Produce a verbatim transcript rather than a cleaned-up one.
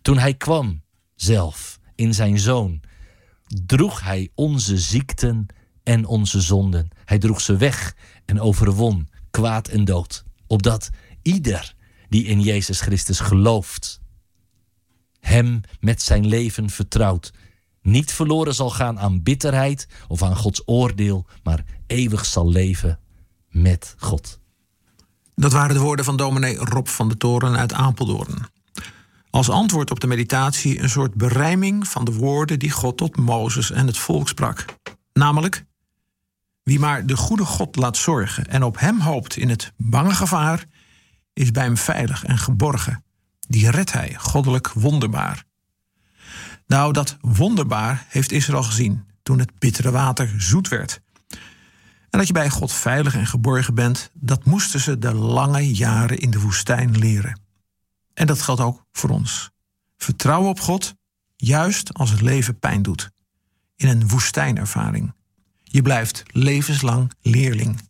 Toen hij kwam zelf in zijn zoon, droeg hij onze ziekten en onze zonden. Hij droeg ze weg en overwon kwaad en dood. Opdat ieder die in Jezus Christus gelooft, hem met zijn leven vertrouwt, niet verloren zal gaan aan bitterheid of aan Gods oordeel, maar eeuwig zal leven met God. Dat waren de woorden van dominee Rob van de Toren uit Apeldoorn. Als antwoord op de meditatie een soort berijming van de woorden die God tot Mozes en het volk sprak. Namelijk: wie maar de goede God laat zorgen en op hem hoopt in het bange gevaar, is bij hem veilig en geborgen. Die redt hij, goddelijk wonderbaar. Nou, dat wonderbaar heeft Israël gezien toen het bittere water zoet werd. En dat je bij God veilig en geborgen bent, dat moesten ze de lange jaren in de woestijn leren. En dat geldt ook voor ons. Vertrouwen op God, juist als het leven pijn doet. In een woestijnervaring. Je blijft levenslang leerling.